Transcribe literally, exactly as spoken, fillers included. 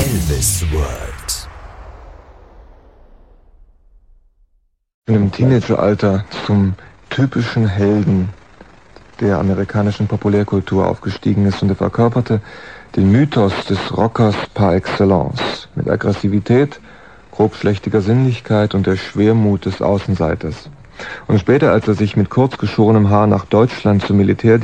Elvis World. Im Teenageralter zum typischen Helden der amerikanischen Populärkultur aufgestiegen ist und er verkörperte den Mythos des Rockers par excellence mit Aggressivität, grobschlächtiger Sinnlichkeit und der Schwermut des Außenseiters. Und später, als er sich mit kurz geschorenem Haar nach Deutschland zum Militär